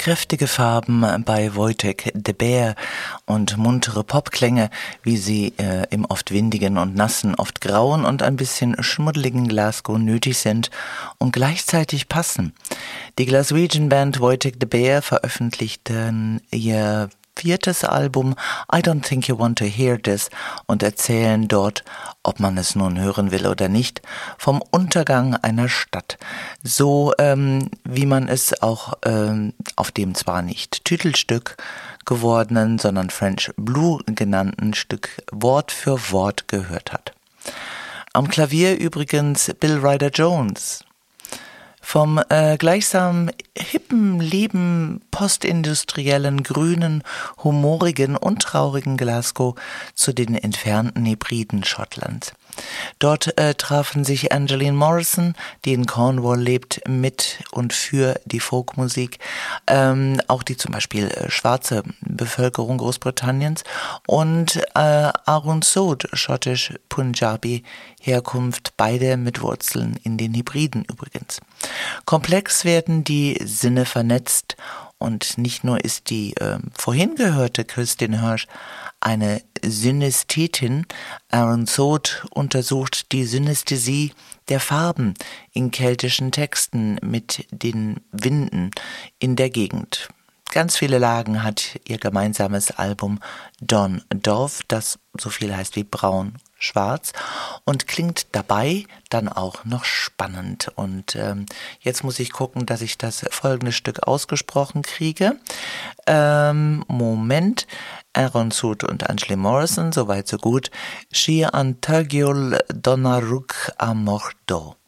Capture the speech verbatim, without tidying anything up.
Kräftige Farben bei Wojtek de Beer und muntere Popklänge, wie sie äh, im oft windigen und nassen, oft grauen und ein bisschen schmuddeligen Glasgow nötig sind und gleichzeitig passen. Die Glaswegian-Band Wojtek de Beer veröffentlichten ihr viertes Album I Don't Think You Want to Hear This und erzählen dort, ob man es nun hören will oder nicht, vom Untergang einer Stadt. So ähm, wie man es auch ähm, auf dem zwar nicht Titelstück gewordenen, sondern French Blue genannten Stück Wort für Wort gehört hat. Am Klavier übrigens Bill Ryder Jones. Vom äh, gleichsam hippen, lieben, postindustriellen, grünen, humorigen und traurigen Glasgow zu den entfernten Hebriden Schottlands. Dort äh, trafen sich Angeline Morrison, die in Cornwall lebt, mit und für die Folkmusik, ähm, auch die zum Beispiel äh, schwarze Bevölkerung Großbritanniens, und äh, Aaron Sode, schottisch-Punjabi Herkunft, beide mit Wurzeln in den Hebriden übrigens. Komplex werden die Sinne vernetzt, und nicht nur ist die äh, vorhin gehörte Kristin Hirsch eine Synästhetin. Aaron Sode untersucht die Synästhesie der Farben in keltischen Texten mit den Winden in der Gegend. Ganz viele Lagen hat ihr gemeinsames Album Dawn Dove, das so viel heißt wie braun, schwarz, und klingt dabei dann auch noch spannend. Und ähm, jetzt muss ich gucken, dass ich das folgende Stück ausgesprochen kriege. Ähm, Moment. Aaron Sode und Angeline Morrison, soweit so gut. Shi an Tagiol Donnaruk Amordo.